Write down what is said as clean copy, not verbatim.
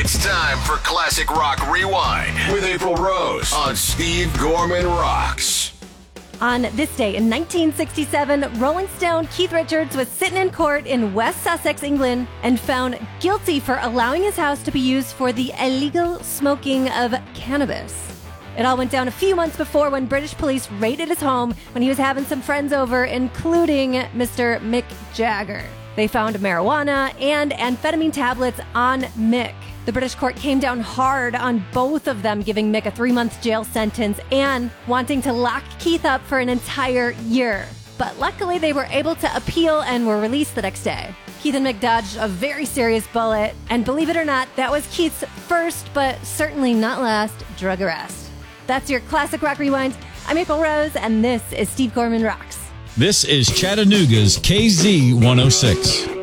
It's time for Classic Rock Rewind with April Rose on Steve Gorman Rocks. On this day in 1967, Rolling Stone Keith Richards was sitting in court in West Sussex, England, and found guilty for allowing his house to be used for the illegal smoking of cannabis. It all went down a few months before when British police raided his home when he was having some friends over, including Mr. Mick Jagger. They found marijuana and amphetamine tablets on Mick. The British court came down hard on both of them, giving Mick a 3-month jail sentence and wanting to lock Keith up for an entire year. But luckily, they were able to appeal and were released the next day. Keith and Mick dodged a very serious bullet, and believe it or not, that was Keith's first, but certainly not last, drug arrest. That's your Classic Rock Rewind. I'm April Rose, and this is Steve Gorman Rocks. This is Chattanooga's KZ 106.